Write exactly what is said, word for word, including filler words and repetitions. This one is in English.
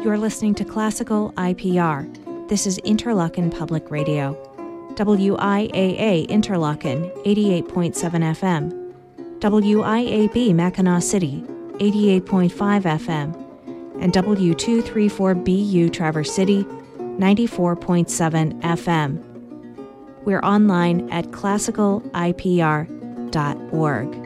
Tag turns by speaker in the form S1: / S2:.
S1: You're listening to Classical I P R. This is Interlochen Public Radio. W I A A Interlochen, eighty-eight point seven F M. W I A B Mackinac City, eighty-eight point five F M. And W two thirty-four B U Traverse City, ninety-four point seven F M. We're online at classical I P R dot org.